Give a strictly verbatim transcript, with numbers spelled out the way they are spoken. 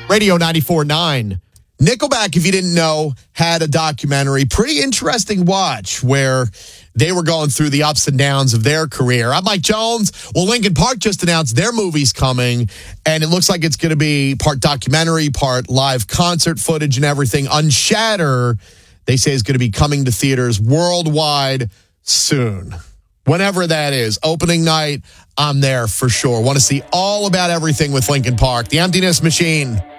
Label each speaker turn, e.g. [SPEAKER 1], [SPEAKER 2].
[SPEAKER 1] Radio ninety-four point nine. Nickelback, if you didn't know, had a documentary, pretty interesting watch, where they were going through the ups and downs of their career. I'm Mike Jones. Well, Linkin Park just announced their movie's coming, and it looks like it's going to be part documentary, part live concert footage and everything. Unshatter, they say, is going to be coming to theaters worldwide soon. Whenever that is. Opening night, I'm there for sure. Want to see all about everything with Linkin Park. The Emptiness Machine.